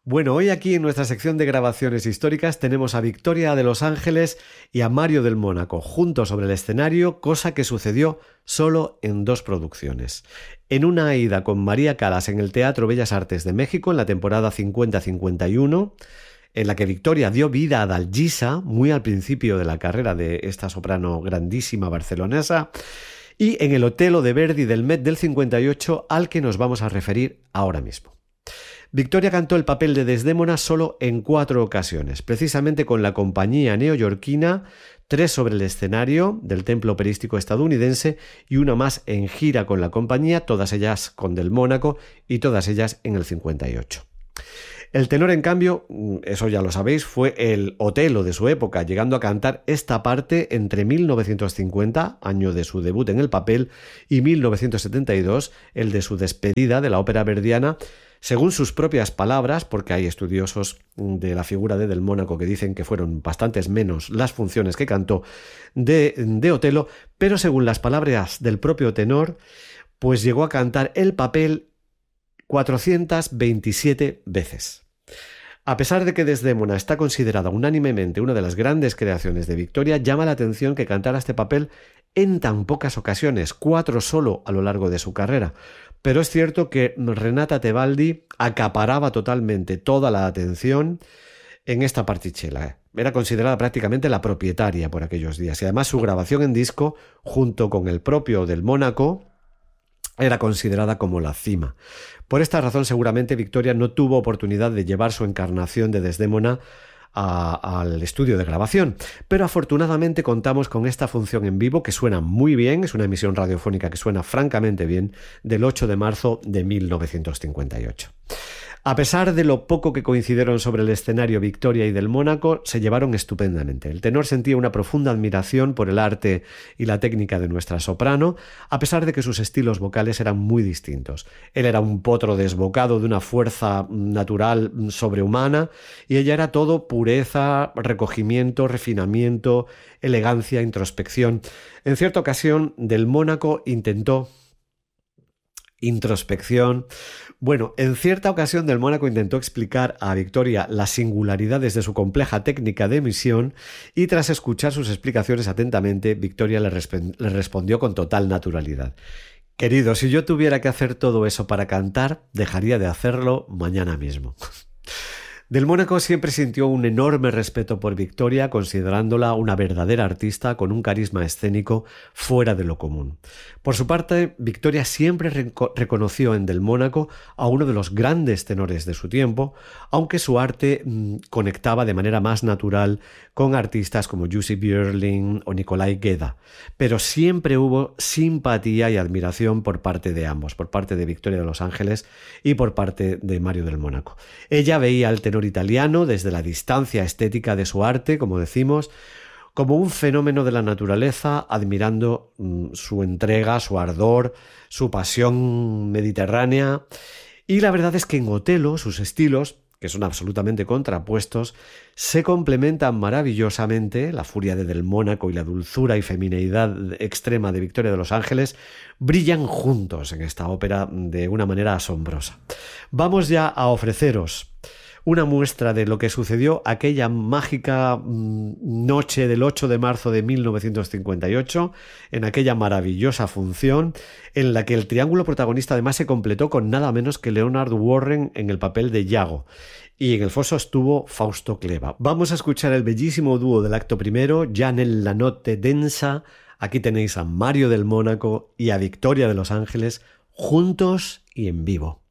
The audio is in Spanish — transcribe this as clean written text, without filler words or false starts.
Bueno, hoy aquí en nuestra sección de grabaciones históricas tenemos a Victoria de Los Ángeles y a Mario del Mónaco juntos sobre el escenario, cosa que sucedió solo en 2 producciones. En una ida con María Callas en el Teatro Bellas Artes de México en la temporada 50-51, en la que Victoria dio vida a Dalgisa, muy al principio de la carrera de esta soprano grandísima barcelonesa, y en el Otelo de Verdi del Met del 58, al que nos vamos a referir ahora mismo. Victoria cantó el papel de Desdémona solo en 4 ocasiones, precisamente con la compañía neoyorquina, 3 sobre el escenario del Templo Operístico estadounidense y una más en gira con la compañía, todas ellas con Del Mónaco y todas ellas en el 58. El tenor, en cambio, eso ya lo sabéis, fue el Otelo de su época, llegando a cantar esta parte entre 1950, año de su debut en el papel, y 1972, el de su despedida de la ópera verdiana, según sus propias palabras, porque hay estudiosos de la figura de Del Mónaco que dicen que fueron bastantes menos las funciones que cantó de Otelo, pero según las palabras del propio tenor, pues llegó a cantar el papel 427 veces. A pesar de que Desdémona está considerada unánimemente una de las grandes creaciones de Victoria, llama la atención que cantara este papel en tan pocas ocasiones, 4 solo a lo largo de su carrera. Pero es cierto que Renata Tebaldi acaparaba totalmente toda la atención en esta partichela. Era considerada prácticamente la propietaria por aquellos días. Y además su grabación en disco, junto con el propio Del Mónaco, era considerada como la cima. Por esta razón, seguramente Victoria no tuvo oportunidad de llevar su encarnación de Desdémona al estudio de grabación, pero afortunadamente contamos con esta función en vivo que suena muy bien, es una emisión radiofónica que suena francamente bien, del 8 de marzo de 1958. A pesar de lo poco que coincidieron sobre el escenario Victoria y Del Mónaco, se llevaron estupendamente. El tenor sentía una profunda admiración por el arte y la técnica de nuestra soprano, a pesar de que sus estilos vocales eran muy distintos. Él era un potro desbocado de una fuerza natural sobrehumana y ella era todo pureza, recogimiento, refinamiento, elegancia, introspección. En cierta ocasión, Del Mónaco intentó introspección. Bueno, en cierta ocasión Del Mónaco intentó explicar a Victoria las singularidades de su compleja técnica de emisión y tras escuchar sus explicaciones atentamente, Victoria le respondió con total naturalidad: querido, si yo tuviera que hacer todo eso para cantar, dejaría de hacerlo mañana mismo. Del Mónaco siempre sintió un enorme respeto por Victoria, considerándola una verdadera artista con un carisma escénico fuera de lo común. Por su parte, Victoria siempre reconoció en Del Mónaco a uno de los grandes tenores de su tiempo, aunque su arte conectaba de manera más natural con artistas como Jussi Björling o Nikolai Gedda, pero siempre hubo simpatía y admiración por parte de ambos, por parte de Victoria de Los Ángeles y por parte de Mario del Mónaco. Ella veía al tenor italiano desde la distancia estética de su arte, como decimos, como un fenómeno de la naturaleza, admirando su entrega, su ardor, su pasión mediterránea. Y la verdad es que en Otelo sus estilos, que son absolutamente contrapuestos, se complementan maravillosamente. La furia de Del Mónaco y la dulzura y femineidad extrema de Victoria de Los Ángeles brillan juntos en esta ópera de una manera asombrosa. Vamos ya a ofreceros una muestra de lo que sucedió aquella mágica noche del 8 de marzo de 1958, en aquella maravillosa función en la que el triángulo protagonista además se completó con nada menos que Leonard Warren en el papel de Iago. Y en el foso estuvo Fausto Cleva. Vamos a escuchar el bellísimo dúo del acto primero, Ya nella notte densa. Aquí tenéis a Mario del Mónaco y a Victoria de Los Ángeles juntos y en vivo.